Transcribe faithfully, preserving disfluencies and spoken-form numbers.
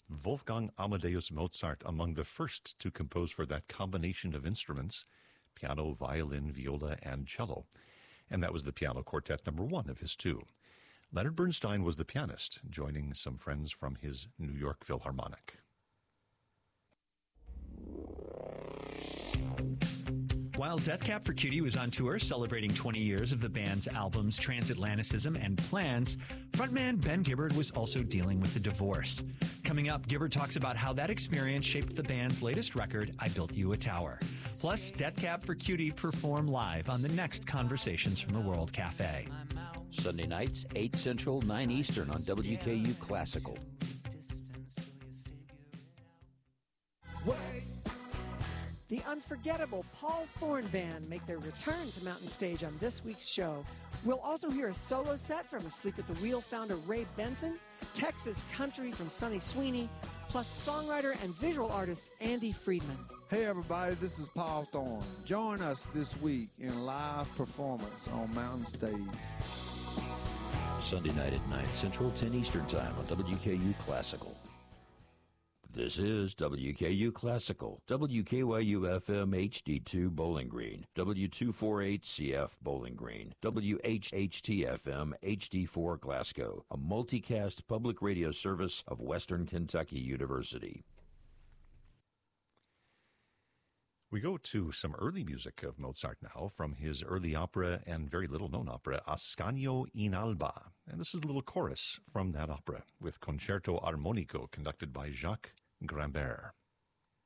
Wolfgang Amadeus Mozart, among the first to compose for that combination of instruments, piano, violin, viola, and cello. And that was the piano quartet number one of his two. Leonard Bernstein was the pianist, joining some friends from his New York Philharmonic. While Death Cab for Cutie was on tour celebrating twenty years of the band's albums Transatlanticism and Plans, frontman Ben Gibbard was also dealing with a divorce. Coming up, Gibbard talks about how that experience shaped the band's latest record, I Built You a Tower. Plus, Death Cab for Cutie perform live on the next Conversations from the World Cafe. Sunday nights, eight Central, nine Eastern on W K U Classical. The unforgettable Paul Thorne Band make their return to Mountain Stage on this week's show. We'll also hear a solo set from Asleep at the Wheel founder Ray Benson, Texas Country from Sonny Sweeney, plus songwriter and visual artist Andy Friedman. Hey everybody, this is Paul Thorne. Join us this week in live performance on Mountain Stage. Sunday night at nine Central, ten Eastern Time on W K U Classical. This is W K U Classical, W K Y U F M H D two Bowling Green, W two forty-eight C F Bowling Green, W H H T F M H D four Glasgow, a multicast public radio service of Western Kentucky University. We go to some early music of Mozart now from his early opera and very little-known opera, Ascanio in Alba. And this is a little chorus from that opera with Concerto Armonico conducted by Jacques Grimbert.